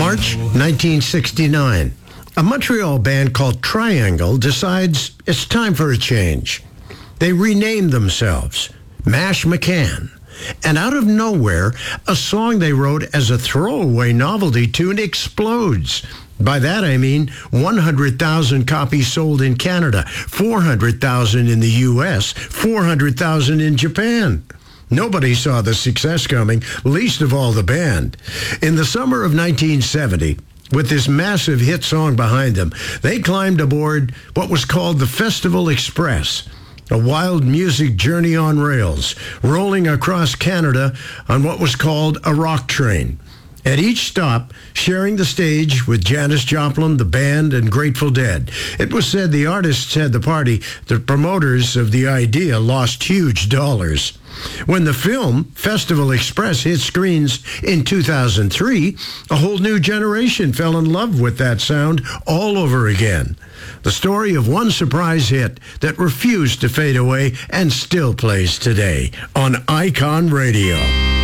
March 1969. A Montreal band called Triangle decides it's time for a change. They rename themselves Mash McCann. And out of nowhere, a song they wrote as a throwaway novelty tune explodes. By that I mean 100,000 copies sold in Canada, 400,000 in the U.S., 400,000 in Japan. Nobody saw the success coming, least of all the band. In the summer of 1970, with this massive hit song behind them, they climbed aboard what was called the Festival Express, a wild music journey on rails, rolling across Canada on what was called a rock train. At each stop, sharing the stage with Janis Joplin, the band, and Grateful Dead. It was said the artists had the party. The promoters of the idea lost huge dollars. When the film Festival Express hit screens in 2003, a whole new generation fell in love with that sound all over again. The story of one surprise hit that refused to fade away and still plays today on Icon Radio.